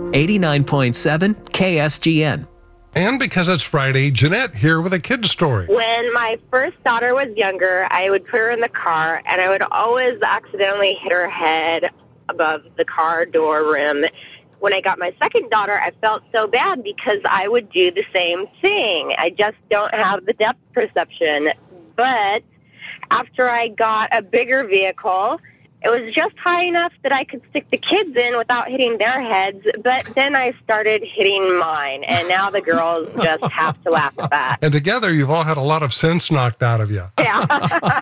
89.7 KSGN. And because it's Friday, Jeanette here with a kid's story. When my first daughter was younger, I would put her in the car, and I would always accidentally hit her head above the car door rim. When I got my second daughter, I felt so bad because I would do the same thing. I just don't have the depth perception. But after I got a bigger vehicle, it was just high enough that I could stick the kids in without hitting their heads, but then I started hitting mine, and now the girls just have to laugh at that. And together, you've all had a lot of sense knocked out of you. Yeah.